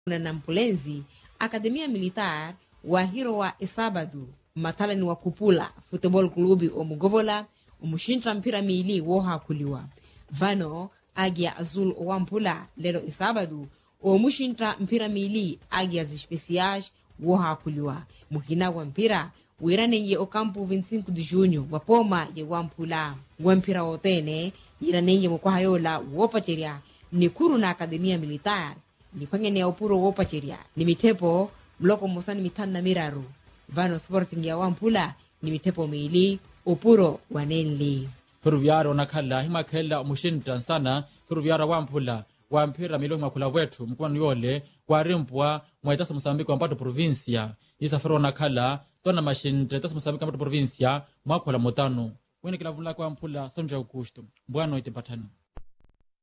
na Mpulenzi Akademia Militar wa hiro wa Isabadu mathalani wa Kupula Football Club omugovola umushintra mpira miili woha kuliwa vano agia azul wampula lero Isabadu omushintra mpira miili agia zespeciais woha kuliwa muhina wa mpira wiranenge okampu 25 de junho wapoma ye wampula wampira otene iranenge mokwahayola wopacheria nikuru na Akademia Militar ni kwangene opuro wopacheria ni mitepo mloko musani mitana miraru vano Sporting ya wampula ni mitepo miili opuro wanenli Ferroviário nakhala himakhela mushinta sana Ferroviário wampula wampira milongo makula wetu mkwani yole kwa rimpwa mwaitasa Mosambiki wampato provincia isa Ferro nakhala tona mashinta tasa Mosambiki wampato provincia mwakola motano wene kila vunla kwa wampula sonja ukushtu mbwano itempatano